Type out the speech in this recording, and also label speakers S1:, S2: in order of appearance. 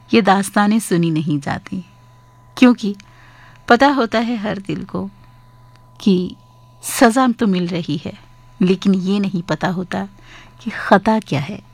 S1: ये दास्तानें सुनी नहीं जाती, क्योंकि पता होता है हर दिल को कि सज़ा तो मिल रही है, लेकिन ये नहीं पता होता कि ख़ता क्या है।